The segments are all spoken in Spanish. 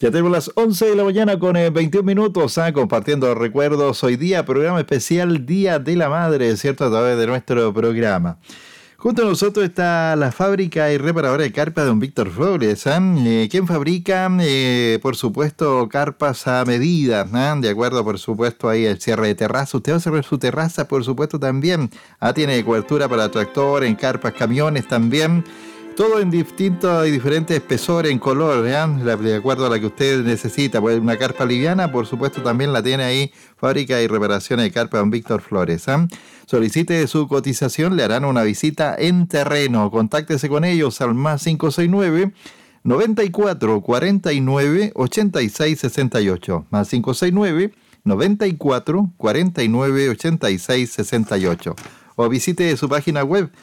Ya tenemos las 11 de la mañana con 21 minutos, compartiendo recuerdos hoy día, programa especial Día de la Madre, ¿cierto? A través de nuestro programa. Junto a nosotros está la fábrica y reparadora de carpas de don Víctor Flores, quien fabrica, por supuesto, carpas a medida, de acuerdo, por supuesto, ahí el cierre de terraza. Usted va a cerrar su terraza, por supuesto, también. Tiene cobertura para tractor, en carpas, camiones también. Todo en distintos y diferentes espesores, en color, de acuerdo a la que usted necesita. Pues una carpa liviana, por supuesto, también la tiene ahí, fábrica y reparaciones de carpa don Víctor Flores. Solicite su cotización, le harán una visita en terreno. Contáctese con ellos al más 569 94 49 86 68. Más 569 94 49 86 68. O visite su página web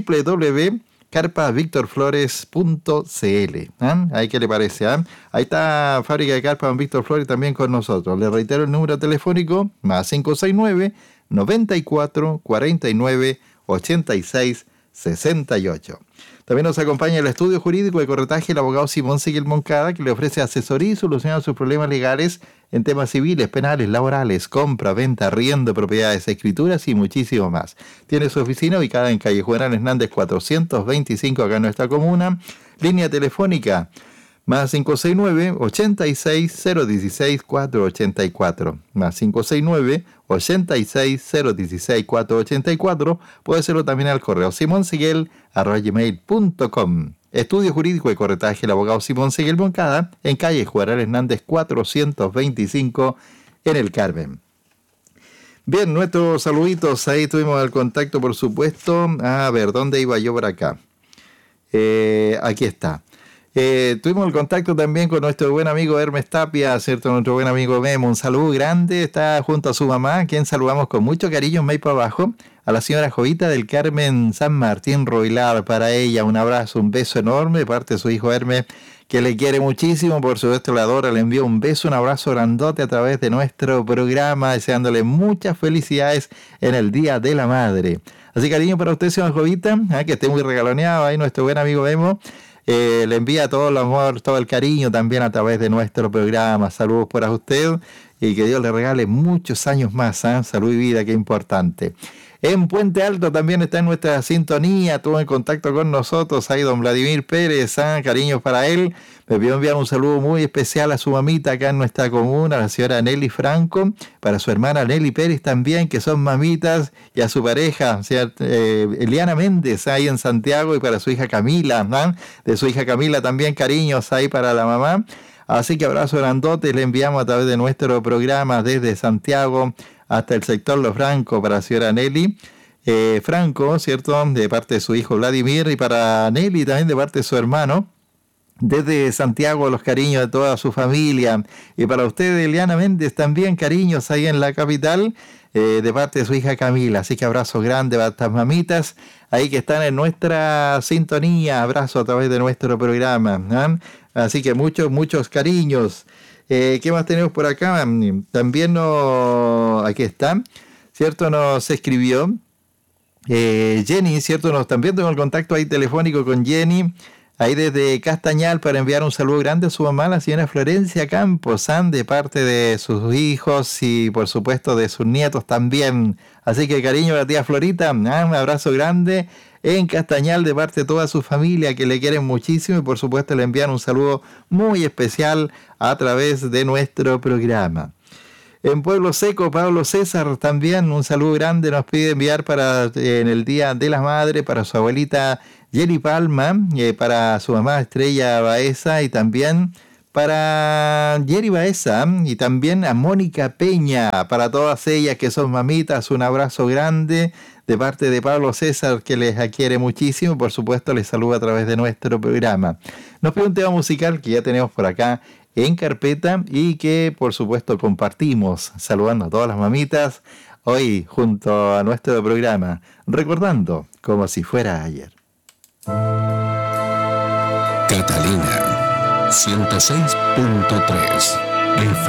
www.carpasvictorflores.cl. ¿Ahí qué le parece? Ahí está fábrica de carpas don Víctor Flores también con nosotros. Le reitero el número telefónico, más 569 94 49 86 68. También nos acompaña el estudio jurídico de corretaje el abogado Simón Seguel Moncada, que le ofrece asesoría y solución a sus problemas legales en temas civiles, penales, laborales, compra, venta, arriendo de propiedades, escrituras y muchísimo más. Tiene su oficina ubicada en calle Juan Hernández 425 acá en nuestra comuna. Línea telefónica más 569 86 016 484. Más 569 86 016 484. Puede hacerlo también al correo simonsiguel@gmail.com. Estudio jurídico de corretaje el abogado Simón Seguel Moncada en calle Juan Hernández 425 en el Carmen. Bien, nuestros saluditos, ahí tuvimos el contacto, por supuesto. A ver, ¿dónde iba yo por acá? Aquí está. Tuvimos el contacto también con nuestro buen amigo Hermes Tapia, ¿cierto? Nuestro buen amigo Memo. Un saludo grande, está junto a su mamá, a quien saludamos con mucho cariño, May para abajo, a la señora Jovita del Carmen San Martín Roilar. Para ella, un abrazo, un beso enorme de parte de su hijo Hermes, que le quiere muchísimo, por supuesto la adora. Le envío un beso, un abrazo grandote a través de nuestro programa, deseándole muchas felicidades en el Día de la Madre. Así, cariño para usted, señora Jovita, que esté muy regaloneado ahí nuestro buen amigo Memo. Le envía todo el amor, todo el cariño también a través de nuestro programa. Saludos para usted y que Dios le regale muchos años más. Salud y vida, qué importante. En Puente Alto también está en nuestra sintonía, estuvo en contacto con nosotros ahí don Vladimir Pérez, cariños para él. Me pidió enviar un saludo muy especial a su mamita acá en nuestra comuna, la señora Nelly Franco, para su hermana Nelly Pérez también, que son mamitas, y a su pareja, o sea, Eliana Méndez, ahí en Santiago, y para su hija Camila, de su hija Camila también cariños ahí para la mamá. Así que abrazo grandote, le enviamos a través de nuestro programa desde Santiago hasta el sector Los Franco para la señora Nelly Franco, ¿cierto? De parte de su hijo Vladimir, y para Nelly también de parte de su hermano. Desde Santiago, los cariños de toda su familia. Y para usted, Eliana Méndez, también cariños ahí en la capital, de parte de su hija Camila. Así que abrazo grande para estas mamitas ahí que están en nuestra sintonía. Abrazo a través de nuestro programa. Así que muchos cariños. ¿Qué más tenemos por acá? También aquí está, ¿cierto? Nos escribió Jenny, ¿cierto? También tengo el contacto ahí telefónico con Jenny, ahí desde Castañal, para enviar un saludo grande a su mamá, la señora Florencia Campos, de parte de sus hijos y por supuesto de sus nietos también. Así que cariño a la tía Florita, un abrazo grande en Castañal de parte de toda su familia, que le quieren muchísimo, y por supuesto le envían un saludo muy especial a través de nuestro programa. En Pueblo Seco, Pablo César también un saludo grande nos pide enviar en el Día de la Madre para su abuelita Jenny Palma, para su mamá Estrella Baeza, y también para Jerry Baeza, y también a Mónica Peña, para todas ellas que son mamitas. Un abrazo grande de parte de Pablo César, que les quiere muchísimo. Por supuesto les saluda a través de nuestro programa. Nos pide un tema musical que ya tenemos por acá en carpeta y que por supuesto compartimos, saludando a todas las mamitas hoy junto a nuestro programa, recordando como si fuera ayer. Catalina 106.3 FM.